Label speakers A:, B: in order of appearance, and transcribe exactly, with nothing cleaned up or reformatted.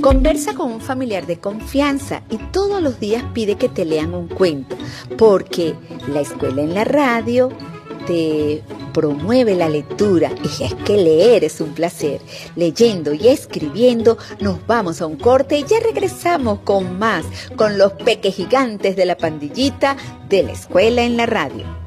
A: Conversa con un familiar de confianza y todos los días pide que te lean un cuento, porque la escuela en la radio te promueve la lectura y es que leer es un placer. Leyendo y escribiendo nos vamos a un corte y ya regresamos con más, con los peques gigantes de la pandillita de la escuela en la radio.